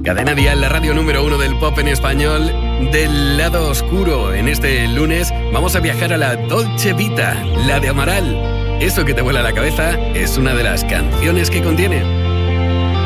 Cadena Dial, la radio número 1 del pop en español, del lado oscuro. En este lunes vamos a viajar a la Dolce Vita, la de Amaral. Eso que te vuela la cabeza es una de las canciones que contiene.